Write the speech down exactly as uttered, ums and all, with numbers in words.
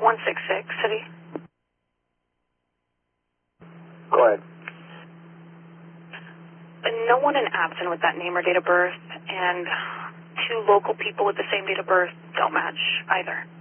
one six six, City. Go ahead. And no one in Absent with that name or date of birth, and two local people with the same date of birth don't match either.